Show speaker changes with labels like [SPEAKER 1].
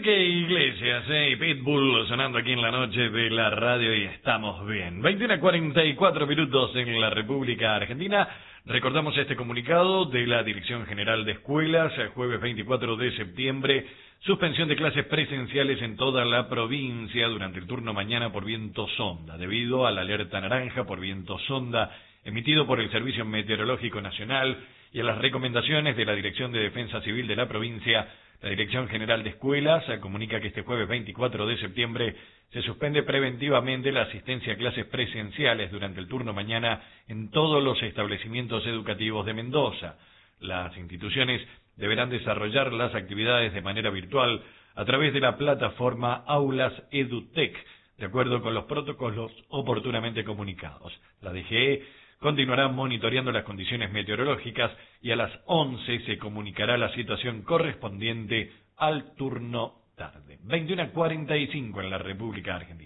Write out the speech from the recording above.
[SPEAKER 1] Enrique Iglesias y Pitbull sonando aquí en la noche de la radio y estamos bien. 21:44 minutos en la República Argentina. Recordamos este comunicado de la Dirección General de Escuelas, el jueves 24 de septiembre, suspensión de clases presenciales en toda la provincia durante el turno mañana por viento sonda, debido a la alerta naranja por viento sonda emitido por el Servicio Meteorológico Nacional y a las recomendaciones de la Dirección de Defensa Civil de la provincia. La Dirección General de Escuelas comunica que este jueves 24 de septiembre se suspende preventivamente la asistencia a clases presenciales durante el turno mañana en todos los establecimientos educativos de Mendoza. Las instituciones deberán desarrollar las actividades de manera virtual a través de la plataforma Aulas EduTech, de acuerdo con los protocolos oportunamente comunicados. La DGE continuará monitoreando las condiciones meteorológicas y a las 11 se comunicará la situación correspondiente al turno tarde. 21:45 en la República Argentina.